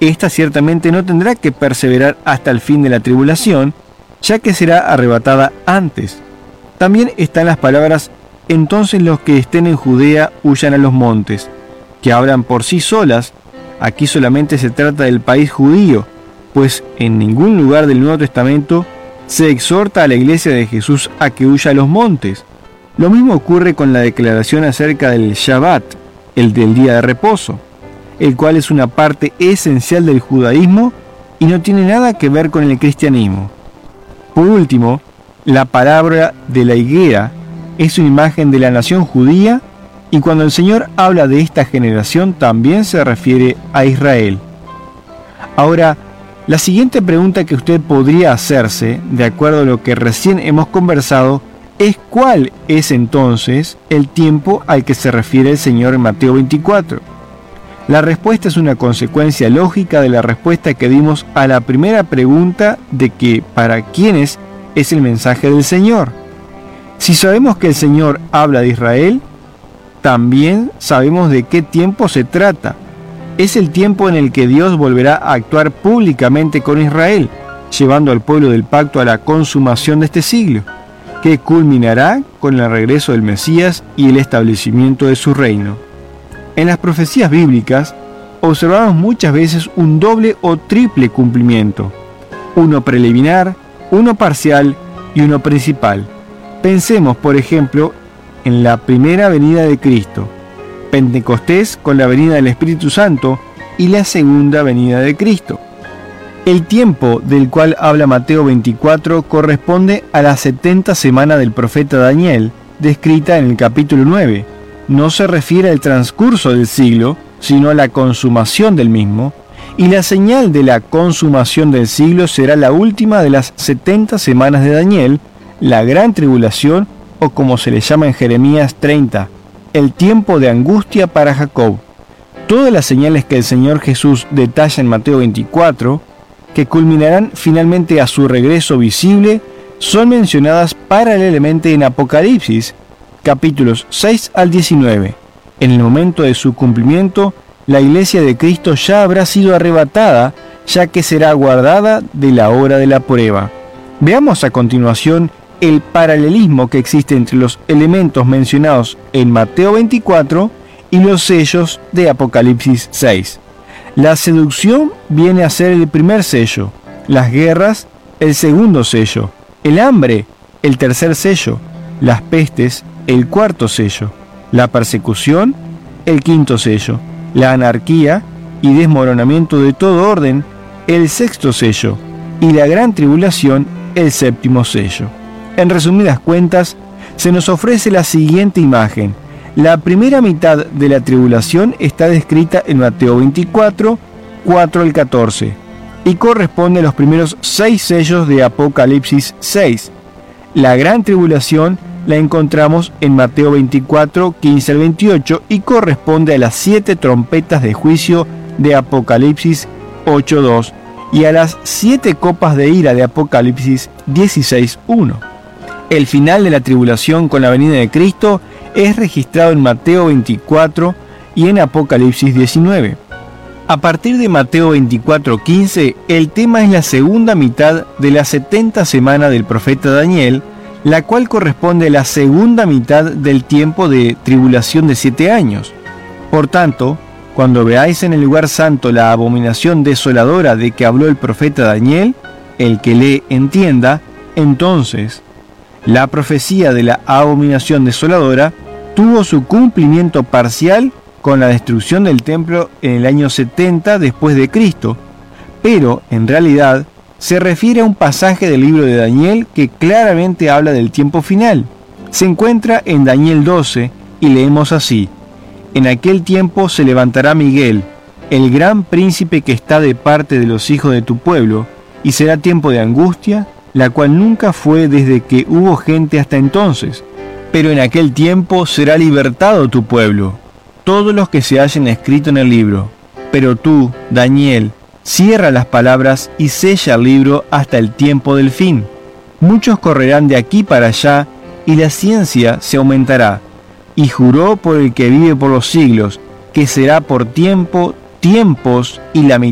Esta ciertamente no tendrá que perseverar hasta el fin de la tribulación, ya que será arrebatada antes. También están las palabras: entonces los que estén en Judea huyan a los montes, que hablan por sí solas. Aquí solamente se trata del país judío, pues en ningún lugar del Nuevo Testamento se exhorta a la iglesia de Jesús a que huya a los montes. Lo mismo ocurre con la declaración acerca del Shabbat, el del día de reposo, el cual es una parte esencial del judaísmo y no tiene nada que ver con el cristianismo. Por último, la palabra de la higuera es una imagen de la nación judía, y cuando el Señor habla de esta generación también se refiere a Israel. Ahora, la siguiente pregunta que usted podría hacerse, de acuerdo a lo que recién hemos conversado, es ¿cuál es entonces el tiempo al que se refiere el Señor en Mateo 24? La respuesta es una consecuencia lógica de la respuesta que dimos a la primera pregunta de que para quiénes es el mensaje del Señor. Si sabemos que el Señor habla de Israel, también sabemos de qué tiempo se trata. Es el tiempo en el que Dios volverá a actuar públicamente con Israel, llevando al pueblo del pacto a la consumación de este siglo, que culminará con el regreso del Mesías y el establecimiento de su reino. En las profecías bíblicas observamos muchas veces un doble o triple cumplimiento, uno preliminar, uno parcial y uno principal. Pensemos, por ejemplo, en la primera venida de Cristo, Pentecostés con la venida del Espíritu Santo y la segunda venida de Cristo. El tiempo del cual habla Mateo 24 corresponde a la 70 semana del profeta Daniel, descrita en el capítulo 9. No se refiere al transcurso del siglo, sino a la consumación del mismo, y la señal de la consumación del siglo será la última de las 70 semanas de Daniel, la gran tribulación, o como se le llama en Jeremías 30, el tiempo de angustia para Jacob. Todas las señales que el Señor Jesús detalla en Mateo 24, que culminarán finalmente a su regreso visible, son mencionadas paralelamente en Apocalipsis, capítulos 6 al 19. En el momento de su cumplimiento, la iglesia de Cristo ya habrá sido arrebatada, ya que será guardada de la hora de la prueba. Veamos a continuación el paralelismo que existe entre los elementos mencionados en Mateo 24 y los sellos de Apocalipsis 6. La seducción viene a ser el primer sello, las guerras el segundo sello, el hambre el tercer sello, las pestes el cuarto sello, la persecución el quinto sello, la anarquía y desmoronamiento de todo orden el sexto sello y la gran tribulación el séptimo sello. En resumidas cuentas, se nos ofrece la siguiente imagen. La primera mitad de la tribulación está descrita en Mateo 24, 4 al 14, y corresponde a los primeros 6 sellos de Apocalipsis 6. La gran tribulación la encontramos en Mateo 24, 15 al 28, y corresponde a las 7 trompetas de juicio de Apocalipsis 8, 2, y a las 7 copas de ira de Apocalipsis 16, 1. El final de la tribulación con la venida de Cristo es registrado en Mateo 24 y en Apocalipsis 19. A partir de Mateo 24:15, el tema es la segunda mitad de la 70 semana del profeta Daniel, la cual corresponde a la segunda mitad del tiempo de tribulación de 7 años. Por tanto, cuando veáis en el lugar santo la abominación desoladora de que habló el profeta Daniel, el que lee entienda, entonces la profecía de la abominación desoladora tuvo su cumplimiento parcial con la destrucción del templo en el año 70 después de Cristo, pero en realidad se refiere a un pasaje del libro de Daniel que claramente habla del tiempo final. Se encuentra en Daniel 12 y leemos así: en aquel tiempo se levantará Miguel, el gran príncipe que está de parte de los hijos de tu pueblo, y será tiempo de angustia, la cual nunca fue desde que hubo gente hasta entonces. Pero en aquel tiempo será libertado tu pueblo, todos los que se hallen escrito en el libro. Pero tú, Daniel, cierra las palabras y sella el libro hasta el tiempo del fin. Muchos correrán de aquí para allá, y la ciencia se aumentará. Y juró por el que vive por los siglos, que será por tiempo, tiempos y la mitad